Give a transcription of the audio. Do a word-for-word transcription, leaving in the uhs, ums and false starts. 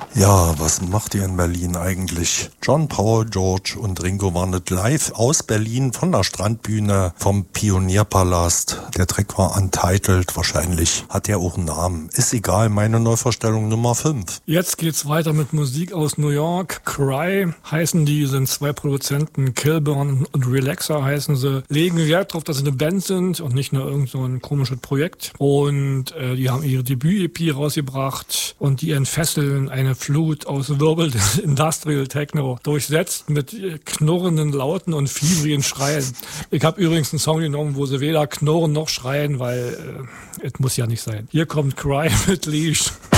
Ja, was macht ihr in Berlin eigentlich? John, Paul, George und Ringo waren nicht live aus Berlin von der Strandbühne vom Pionierpalast. Der Track war Untitled, wahrscheinlich hat er auch einen Namen. Ist egal, meine Neuvorstellung Nummer fünf. Jetzt geht's weiter mit Musik aus New York. Cry heißen die, sind zwei Produzenten, Kilburn und Relaxer heißen sie. Legen Wert darauf, dass sie eine Band sind und nicht nur irgend so ein komisches Projekt. Und äh, die haben ihre Debüt-E P rausgebracht und die entfesseln eine Flut aus Wirbel des Industrial Techno, durchsetzt mit knurrenden Lauten und fiebrigen Schreien. Ich habe übrigens einen Song genommen, wo sie weder knurren noch schreien, weil äh, es muss ja nicht sein. Hier kommt Cry mit Leash.